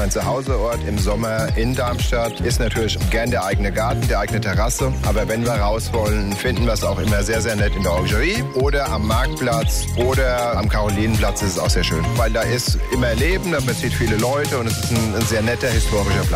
Mein Zuhauseort im Sommer in Darmstadt ist natürlich gern der eigene Garten, die eigene Terrasse. Aber wenn wir raus wollen, finden wir es auch immer sehr, sehr nett in der Orangerie oder am Marktplatz oder am Karolinenplatz ist es auch sehr schön. Weil da ist immer Leben, man sieht viele Leute und es ist ein sehr netter historischer Platz.